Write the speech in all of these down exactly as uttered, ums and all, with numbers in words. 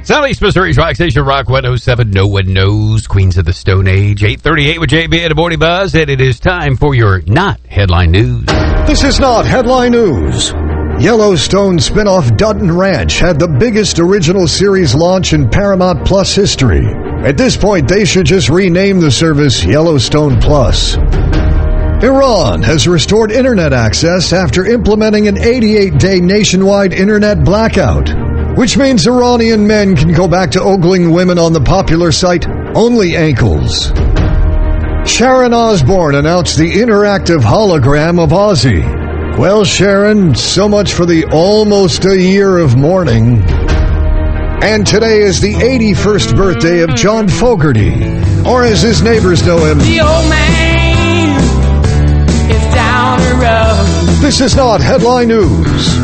Southeast Missouri's Rock Station, Rock one oh seven. No one knows. Queens of the Stone Age. eight thirty-eight with J B and the Morning Buzz, and it is time for your Not Headline News. This is Not Headline News. Yellowstone spinoff Dutton Ranch had the biggest original series launch in Paramount Plus history. At this point, they should just rename the service Yellowstone Plus. Iran has restored internet access after implementing an eighty-eight day nationwide internet blackout, which means Iranian men can go back to ogling women on the popular site Only Ankles. Sharon Osbourne announced the interactive hologram of Ozzy. Well, Sharon, so much for the almost a year of mourning. And today is the eighty-first birthday of John Fogerty, or as his neighbors know him, the old man is down the road. This is Not Headline News.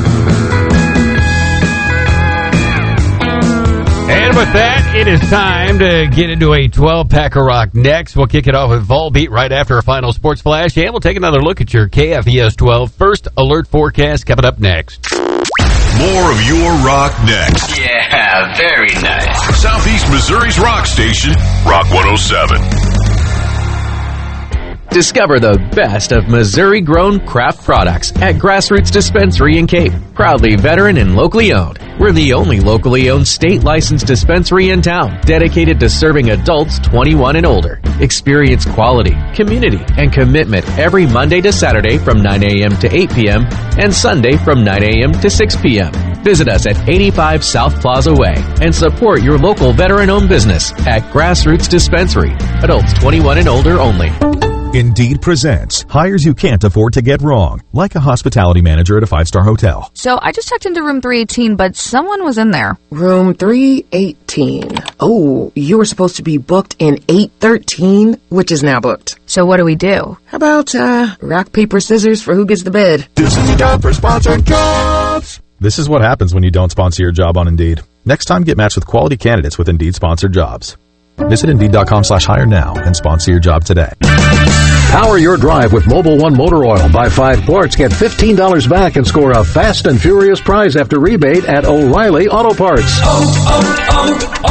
And with that, it is time to get into a twelve-pack of rock next. We'll kick it off with Volbeat right after a final sports flash, and we'll take another look at your K F V S twelve First Alert forecast coming up next. More of your rock next. Yeah, very nice. Southeast Missouri's rock station, Rock one oh seven. Discover the best of Missouri-grown craft products at Grassroots Dispensary in Cape. Proudly veteran and locally owned. We're the only locally owned state-licensed dispensary in town dedicated to serving adults twenty-one and older. Experience quality, community, and commitment every Monday to Saturday from nine a.m. to eight p.m. and Sunday from nine a.m. to six p.m. Visit us at eighty-five South Plaza Way and support your local veteran-owned business at Grassroots Dispensary. Adults twenty-one and older only. Indeed presents hires you can't afford to get wrong, like a hospitality manager at a five-star hotel. So I just checked into room three eighteen, but someone was in there. Room three eighteen. Oh, you were supposed to be booked in eight thirteen, which is now booked. So what do we do? How about, uh, rock, paper, scissors for who gets the bed? This is the job for sponsored jobs. This is what happens when you don't sponsor your job on Indeed. Next time, get matched with quality candidates with Indeed-sponsored jobs. Visit Indeed.com slash hire now and sponsor your job today. Power your drive with Mobil one Motor Oil. Buy five quarts, get fifteen dollars back, and score a fast and furious prize after rebate at O'Reilly Auto Parts. Oh,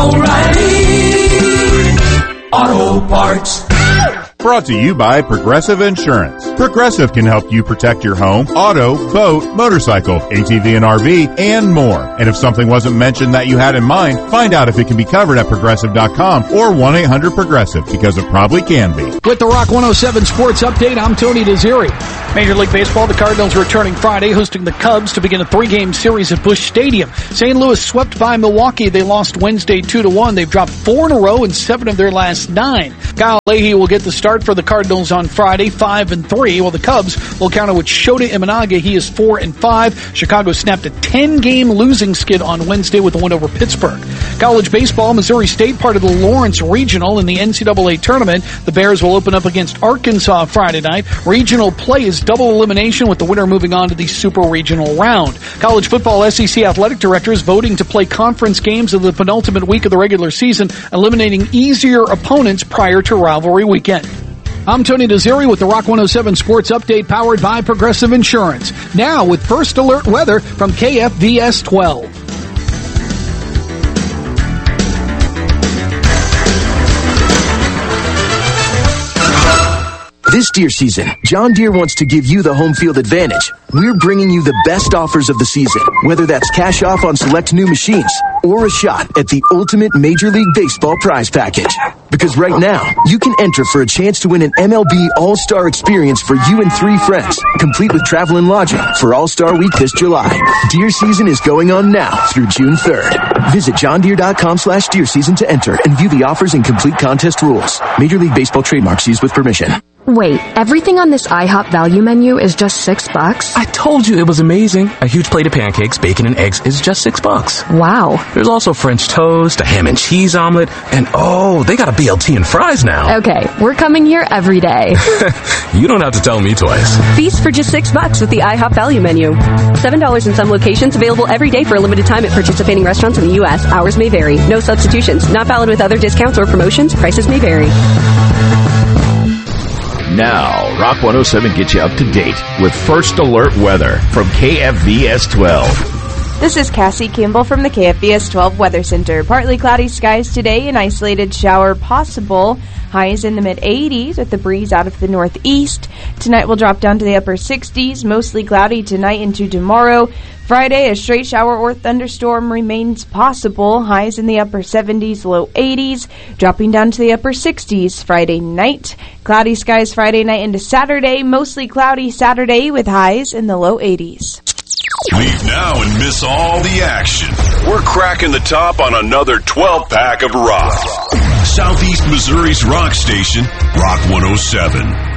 oh, oh, O'Reilly Auto Parts. Brought to you by Progressive Insurance. Progressive can help you protect your home, auto, boat, motorcycle, A T V and R V, and more. And if something wasn't mentioned that you had in mind, find out if it can be covered at Progressive dot com or one eight hundred Progressive, because it probably can be. With the Rock one oh seven Sports Update, I'm Tony Desiri. Major League Baseball, the Cardinals returning Friday, hosting the Cubs to begin a three-game series at Busch Stadium. Saint Louis swept by Milwaukee. They lost Wednesday two to one. They've dropped four in a row in seven of their last nine. Kyle Leahy will get the start for the Cardinals on Friday, five and three, while the Cubs will counter with Shota Imanaga. He is four and five. Chicago snapped a ten-game losing skid on Wednesday with a win over Pittsburgh. College baseball, Missouri State, part of the Lawrence Regional in the N C double A tournament. The Bears will open up against Arkansas Friday night. Regional play is double elimination, with the winner moving on to the Super Regional round. College football, S E C athletic directors voting to play conference games of the penultimate week of the regular season, eliminating easier opponents prior to rivalry weekend. I'm Tony Desiri with the Rock one oh seven Sports Update, powered by Progressive Insurance. Now with First Alert weather from K F V S twelve. This deer season, John Deere wants to give you the home field advantage. We're bringing you the best offers of the season, whether that's cash off on select new machines or a shot at the ultimate Major League Baseball prize package. Because right now, you can enter for a chance to win an M L B All-Star experience for you and three friends, complete with travel and lodging for All-Star Week this July. Deer season is going on now through June third. Visit johndeere.com slash deer season to enter and view the offers and complete contest rules. Major League Baseball trademarks used with permission. Wait, everything on this IHOP value menu is just six bucks? I told you it was amazing. A huge plate of pancakes, bacon, and eggs is just six bucks. Wow. There's also French toast, a ham and cheese omelet, and oh, they got a B L T and fries now. Okay, we're coming here every day. You don't have to tell me twice. Feast for just six bucks with the IHOP value menu. Seven dollars in some locations, available every day for a limited time at participating restaurants in the U S. Hours may vary. No substitutions. Not valid with other discounts or promotions. Prices may vary. Now, Rock one oh seven gets you up to date with First Alert weather from K F V S twelve. This is Cassie Kimball from the K F B S twelve Weather Center. Partly cloudy skies today, an isolated shower possible. Highs in the mid eighties with the breeze out of the northeast. Tonight will drop down to the upper sixties, mostly cloudy tonight into tomorrow. Friday, a stray shower or thunderstorm remains possible. Highs in the upper seventies, low eighties, dropping down to the upper sixties Friday night. Cloudy skies Friday night into Saturday, mostly cloudy Saturday with highs in the low eighties. Leave now and miss all the action. We're cracking the top on another twelve-pack of rock. Southeast Missouri's rock station, Rock one oh seven.